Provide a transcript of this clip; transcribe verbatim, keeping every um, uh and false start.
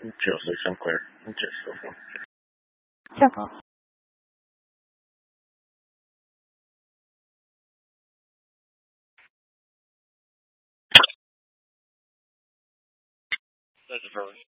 Joseph Sinclair. Joseph. 正好。 That's the first.